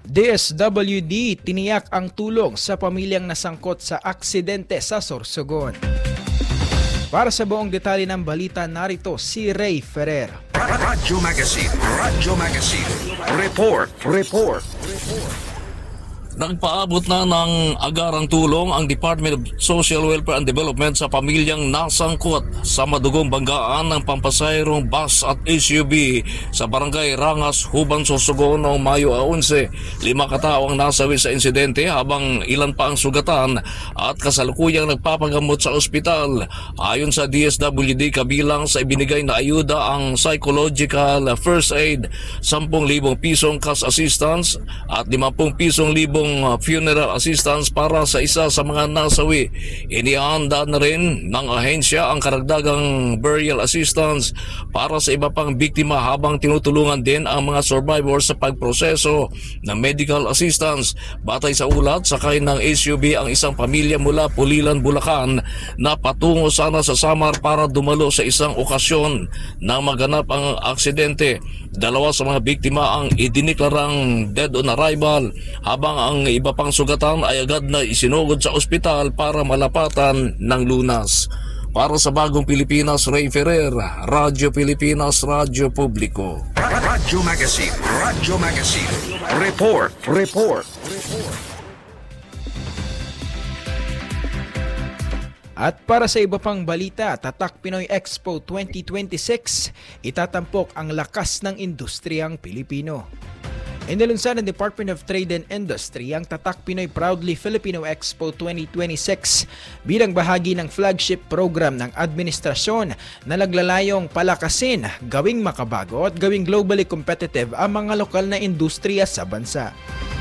DSWD tiniyak ang tulong sa pamilyang nasangkot sa aksidente sa Sorsogon. Para sa buong detalye ng balita, narito si Ray Ferrer. Radyo Magazine. Report. Nagpaabot na ng agarang tulong ang Department of Social Welfare and Development sa pamilyang nasangkot sa madugong banggaan ng pampasayrong bus at SUV sa Barangay Rangas, Huban, Sorsogon noong Mayo 11. 5 katao ang nasawi sa insidente habang ilan pa ang sugatan at kasalukuyang nagpapagamot sa ospital. Ayon sa DSWD, kabilang sa ibinigay na ayuda ang psychological first aid, 10,000 pisong cash assistance at 50,000 funeral assistance para sa isa sa mga nasawi. Inihanda na rin ng ahensya ang karagdagang burial assistance para sa iba pang biktima habang tinutulungan din ang mga survivors sa pagproseso ng medical assistance. Batay sa ulat, sakay ng SUV ang isang pamilya mula Pulilan, Bulacan na patungo sana sa Samar para dumalo sa isang okasyon nang maganap ang aksidente. 2 sa mga biktima ang idiniklarang dead on arrival habang ang iba pang sugatan ay agad na isinugod sa ospital para malapatan ng lunas. Para sa Bagong Pilipinas, Ray Ferrer, Radyo Pilipinas, Radyo Publiko. Radyo Magazine. Report. At para sa iba pang balita, Tatak Pinoy Expo 2026, itatampok ang lakas ng industriyang Pilipino. Inilunsad ng Department of Trade and Industry ang Tatak Pinoy Proudly Filipino Expo 2026 bilang bahagi ng flagship program ng administrasyon na naglalayong palakasin, gawing makabago at gawing globally competitive ang mga lokal na industriya sa bansa.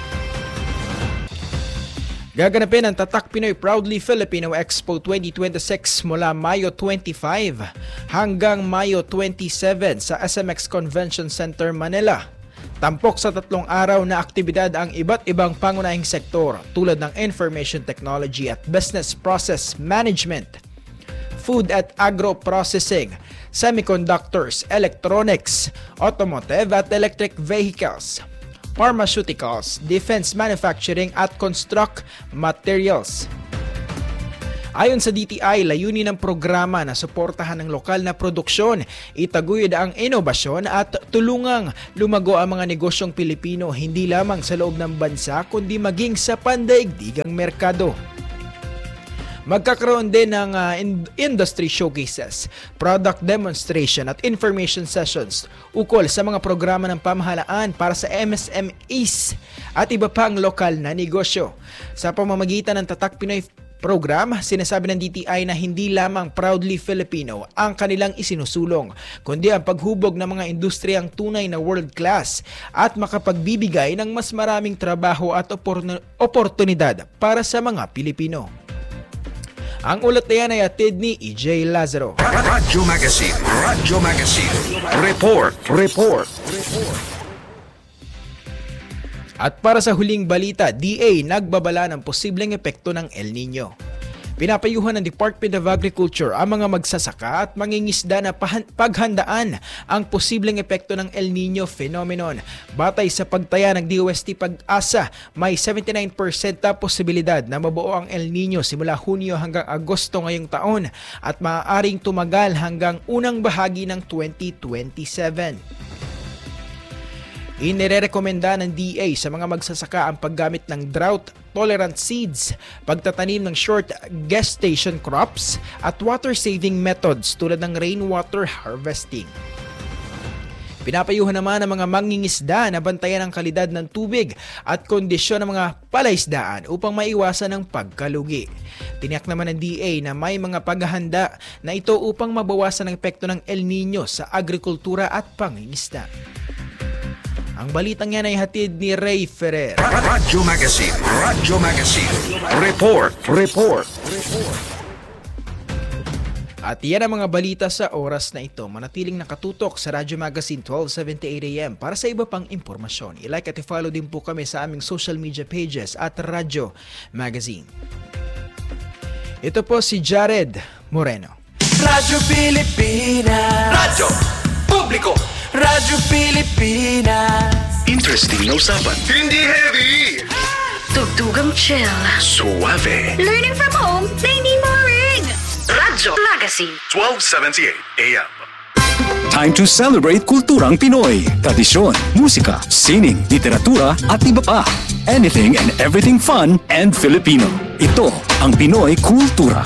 Gaganapin ang Tatak Pinoy Proudly Filipino Expo 2026 mula Mayo 25 hanggang Mayo 27 sa SMX Convention Center, Manila. Tampok sa 3 araw na aktibidad ang iba't ibang pangunahing sektor tulad ng information technology at business process management, food at agro-processing, semiconductors, electronics, automotive at electric vehicles, pharmaceuticals, defense manufacturing at construct materials. Ayon sa DTI, layunin ng programa na suportahan ng lokal na produksyon, itaguyod ang inobasyon at tulungang lumago ang mga negosyong Pilipino hindi lamang sa loob ng bansa kundi maging sa pandaigdigang merkado. Magkakaroon din ng industry showcases, product demonstration at information sessions ukol sa mga programa ng pamahalaan para sa MSMEs at iba pang lokal na negosyo. Sa pamamagitan ng Tatak Pinoy program, sinasabi ng DTI na hindi lamang proudly Filipino ang kanilang isinusulong, kundi ang paghubog ng mga industriyang tunay na world class at makapagbibigay ng mas maraming trabaho at oportunidad para sa mga Pilipino. Ang ulat na yan ay atid ni EJ Lazaro. Radyo Magazine. Report. At para sa huling balita, DA nagbabala ng posibleng epekto ng El Nino. Pinapayuhan ng Department of Agriculture ang mga magsasaka at mangingisda na paghandaan ang posibleng epekto ng El Nino phenomenon. Batay sa pagtaya ng DOST Pag-asa, may 79% na posibilidad na mabuo ang El Nino simula Hunyo hanggang Agosto ngayong taon at maaaring tumagal hanggang unang bahagi ng 2027. Inirekomenda ng DA sa mga magsasaka ang paggamit ng drought-tolerant seeds, pagtatanim ng short gestation crops, at water-saving methods tulad ng rainwater harvesting. Pinapayuhan naman ang mga mangingisda na bantayan ang kalidad ng tubig at kondisyon ng mga palaisdaan upang maiwasan ang pagkalugi. Tiniyak naman ng DA na may mga paghahanda na ito upang mabawasan ang epekto ng El Nino sa agrikultura at pangingisda. Ang balitang yan ay hatid ni Ray Ferrer. Radyo Magazine. Report. At yan ang mga balita sa oras na ito. Manatiling nakatutok sa Radyo Magazine 12:78 AM para sa iba pang impormasyon. I-like at i-follow din po kami sa aming social media pages at Radyo Magazine. Ito po si Jared Moreno. Radyo Pilipinas. Radyo Publiko. Radyo Pilipinas. interesting na usapan. Hindi heavy! Tugtugang chill. Suave. Learning from home na hindi boring. Radyo Magazine. 1278 AM. Time to celebrate kulturang Pinoy. Tradisyon, musika, sining, literatura at iba pa. Anything and everything fun and Filipino. Ito ang Pinoy Kultura.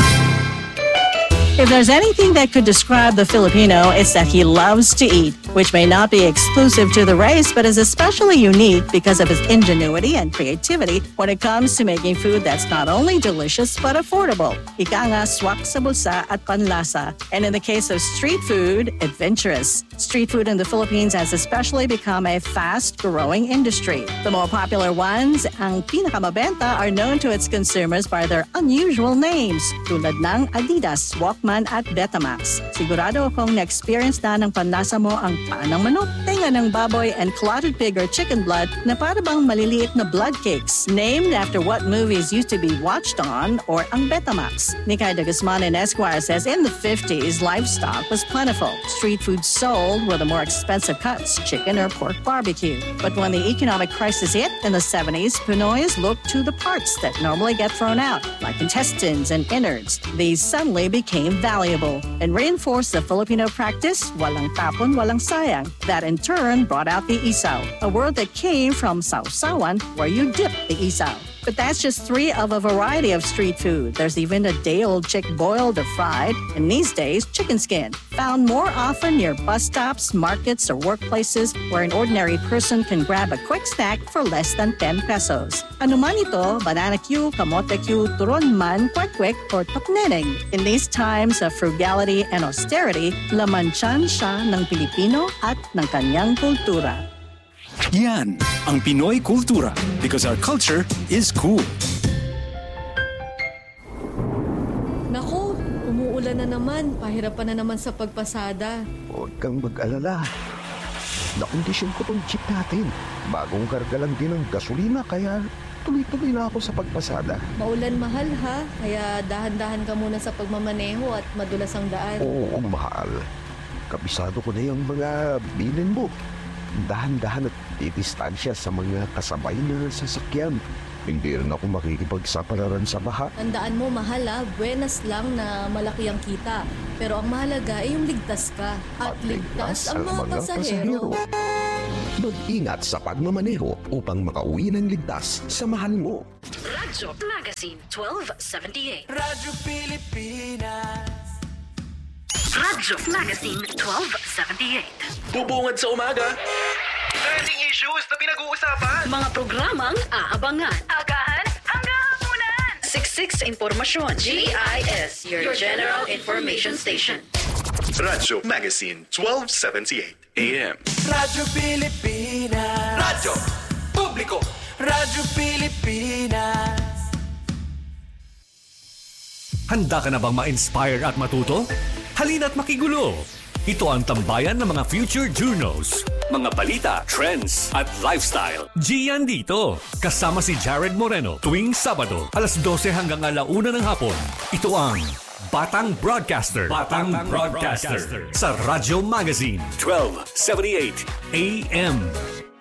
If there's anything that could describe the Filipino, it's that he loves to eat, which may not be exclusive to the race, but is especially unique because of his ingenuity and creativity when it comes to making food that's not only delicious but affordable. Ika nga, swak sa bulsa at panlasa. And in the case of street food, adventurous. Street food in the Philippines has especially become a fast-growing industry. The more popular ones, ang pinakamabenta, are known to its consumers by their unusual names, tulad ng Adidas, Walkman at Betamax. Sigurado akong na-experience na ng panlasa mo ang paa ng manok, tenga ng baboy, and clotted pig or chicken blood na para bang maliliit na blood cakes, named after what movies used to be watched on, or ang Betamax. Nikay de Guzman in Esquire says in the 50s, livestock was plentiful. Street food sold were the more expensive cuts, chicken or pork barbecue. But when the economic crisis hit in the 70s, Pinoys looked to the parts that normally get thrown out, like intestines and innards. These suddenly became valuable and reinforced the Filipino practice, walang tapon, walang sayang. That in turn brought out the isaw, a word that came from sausawan, where you dip the isaw. But that's just three of a variety of street food. There's even a day-old chick boiled or fried, and these days, chicken skin, found more often near bus stops, markets, or workplaces where an ordinary person can grab a quick snack for less than 10 pesos. Ano man ito, banana cue, kamote cue, turon man, kwek-kwek, or tokneneng. In these times of frugality and austerity, lamansyan siya ng Pilipino at ng kanyang kultura. Yan ang Pinoy Kultura because our culture is cool. Naku, umuulan na naman. Pahirapan na naman sa pagpasada. Huwag kang mag-alala. Nakondisyon ko tong jeep natin. Bagong karga lang din ng gasolina kaya tuloy-tuloy na ako sa pagpasada. Maulan mahal ha, kaya dahan-dahan ka muna sa pagmamaneho at madulas ang daan. Oo, mahal. Kabisado ko na yung mga bilin mo. Dahan-dahan at didistansya sa mga kasabay na sasakyan. Hindi rin ako makikipagsapalaran sa baha. Tandaan mo, mahal ha, buenas lang na malaki ang kita. Pero ang mahalaga ay yung ligtas ka. At ligtas ang mga pasahero. Mag-ingat sa pagmamaneho upang makauwi ng ligtas sa mahal mo. Radyo Magazine 1278. Radyo Pilipinas. Radyo Magazine 1278. Bubungad sa umaga. Trending issues na pinag-uusapan. Mga programang aabangan. Agahan hanggang hapunan. Siksik sa impormasyon. GIS, your general information station. Radyo Magazine 1278 AM. Radyo Pilipinas. Radyo Publiko. Radyo Pilipinas. Handa ka na bang ma-inspire at matuto? Halina't makigulo! Ito ang tambayan ng mga future journos. Mga balita, trends, at lifestyle. Gian dito. Kasama si Jared Moreno tuwing Sabado, alas 12 hanggang 1:00 ng hapon. Ito ang Batang Broadcaster. Batang Broadcaster. Sa Radyo Magazine 1278 AM.